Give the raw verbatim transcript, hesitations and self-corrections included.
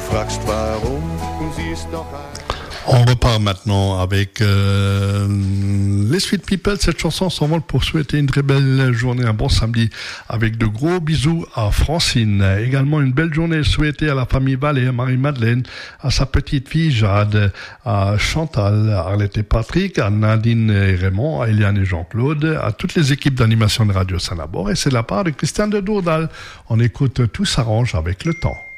fragst warum und sie ist doch ein... On repart maintenant avec euh, les Sweet People. Cette chanson s'envole pour souhaiter une très belle journée, un bon samedi, avec de gros bisous à Francine. Également une belle journée souhaitée à la famille Vallée, à Marie-Madeleine, à sa petite fille Jade, à Chantal, à Arlette et Patrick, à Nadine et Raymond, à Eliane et Jean-Claude, à toutes les équipes d'animation de Radio Saint-Labor. Et c'est de la part de Christiane de Dourdal. On écoute Tout s'arrange avec le temps.